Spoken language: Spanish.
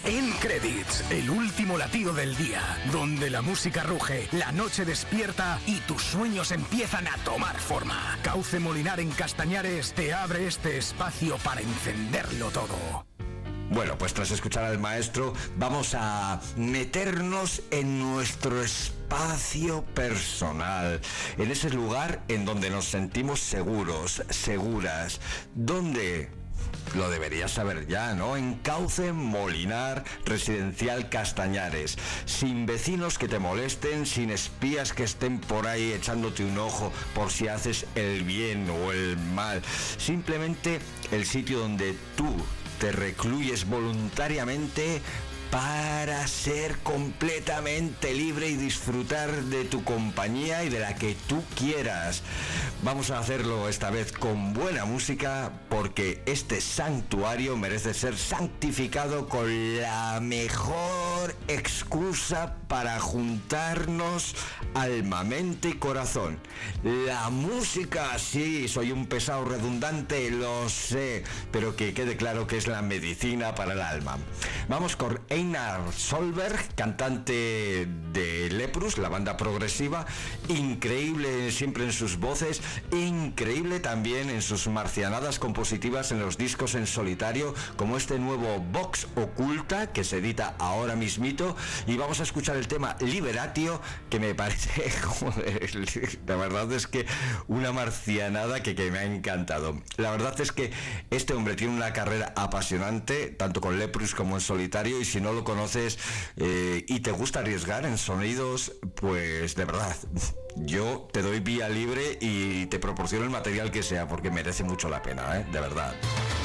En Credits, el último latido del día, donde la música ruge, la noche despierta y tus sueños empiezan a tomar forma. Cauce Molinar en Castañares te abre este espacio para encenderlo todo. Bueno, pues tras escuchar al maestro, vamos a meternos en nuestro espacio personal, en ese lugar en donde nos sentimos seguros, seguras, donde... Lo deberías saber ya, ¿no? En Cauce Molinar Residencial Castañares. Sin vecinos que te molesten, sin espías que estén por ahí echándote un ojo por si haces el bien o el mal. Simplemente el sitio donde tú te recluyes voluntariamente para ser completamente libre y disfrutar de tu compañía y de la que tú quieras. Vamos a hacerlo esta vez con buena música, porque este santuario merece ser santificado con la mejor excusa para juntarnos alma, mente y corazón. La música, sí, soy un pesado redundante, lo sé, pero que quede claro que es la medicina para el alma. Vamos con Einar Solberg, cantante de Leprus, la banda progresiva, increíble siempre en sus voces, increíble también en sus marcianadas compositivas en los discos en solitario, como este nuevo Vox Oculta, que se edita ahora mismito, y vamos a escuchar el tema Liberatio, que me parece, joder, la verdad es que una marcianada que me ha encantado. La verdad es que este hombre tiene una carrera apasionante, tanto con Leprus como en solitario, y si no lo conoces y te gusta arriesgar en sonidos, pues de verdad, yo te doy vía libre y te proporciono el material que sea, porque merece mucho la pena, de verdad.